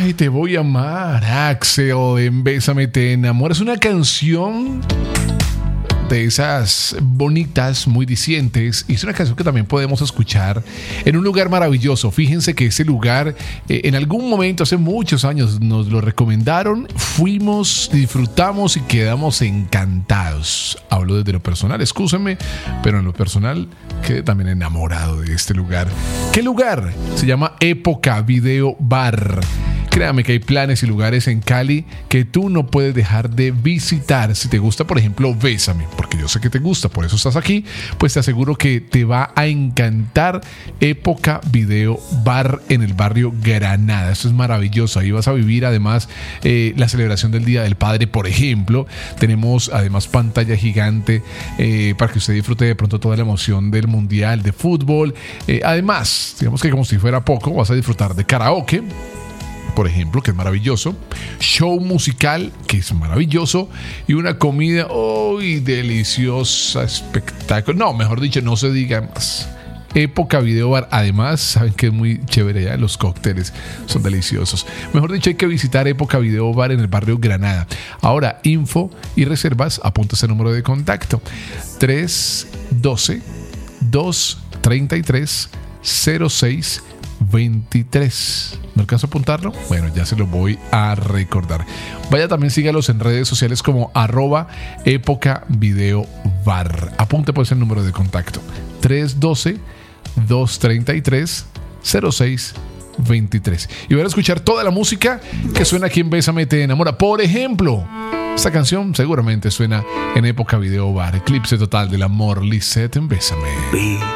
Ay, te voy a amar, Axel, en Bésame te enamora. Es una canción de esas bonitas, muy dicientes, y es una canción que también podemos escuchar en un lugar maravilloso. Fíjense que ese lugar, en algún momento, hace muchos años, nos lo recomendaron, fuimos, disfrutamos y quedamos encantados. Hablo desde lo personal, excúsenme, pero en lo personal quedé también enamorado de este lugar. ¿Qué lugar? Se llama Época Video Bar. Créame que hay planes y lugares en Cali que tú no puedes dejar de visitar. Si te gusta, por ejemplo, Bésame, porque yo sé que te gusta, por eso estás aquí, pues te aseguro que te va a encantar Época Video Bar en el barrio Granada. Esto es maravilloso. Ahí vas a vivir además la celebración del Día del Padre, por ejemplo. Tenemos además pantalla gigante para que usted disfrute de pronto toda la emoción del Mundial de Fútbol. Además, digamos que como si fuera poco, vas a disfrutar de karaoke, por ejemplo, que es maravilloso, show musical, que es maravilloso, y una comida, ¡uy! Deliciosa, espectáculo. No, mejor dicho, no se diga más. Época Video Bar, además, saben que es muy chévere ya, los cócteles son deliciosos. Mejor dicho, hay que visitar Época Video Bar en el barrio Granada. Ahora, info y reservas, apunta ese número de contacto: 312-233-0623. ¿No alcanzo a apuntarlo? Bueno, ya se lo voy a recordar. Vaya, también sígalos en redes sociales como @Época Video Bar. Apunte pues el número de contacto: 312-233-0623. Y van a escuchar toda la música que suena aquí en Bésame te enamora. Por ejemplo, esta canción seguramente suena en Época Video Bar. Eclipse total del amor, Lisette en Bésame.